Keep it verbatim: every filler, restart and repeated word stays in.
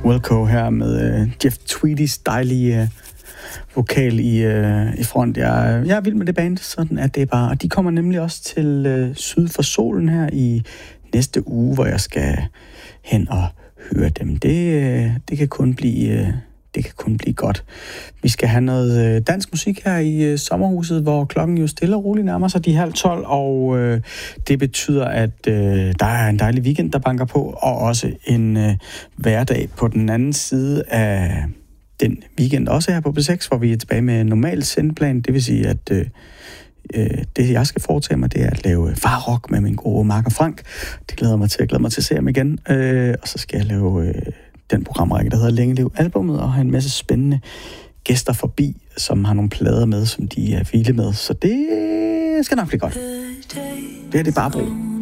Wilco her med uh, Jeff Tweedys dejlige uh, vokal i, uh, i front. Jeg, jeg er vild med det band, sådan er det bare. Og de kommer nemlig også til uh, Syd for Solen her i næste uge, hvor jeg skal hen og høre dem. Det, uh, det kan kun blive... Uh, Det kan kun blive godt. Vi skal have noget dansk musik her i sommerhuset, hvor klokken jo stille og roligt nærmer sig de halv tolv, og øh, det betyder, at øh, der er en dejlig weekend, der banker på, og også en øh, hverdag på den anden side af den weekend, også her på B seks, hvor vi er tilbage med normal sendeplan. Det vil sige, at øh, øh, det, jeg skal foretage mig, det er at lave farrock med min gode makker Frank. Det glæder mig til. Jeg glæder mig til at se ham igen. Øh, og så skal jeg lave... Øh, den programrække, der hedder Længe Liv Albummet, og har en masse spændende gæster forbi, som har nogle plader med, som de er vilde med. Så det skal nok blive godt. Det er det bare brug.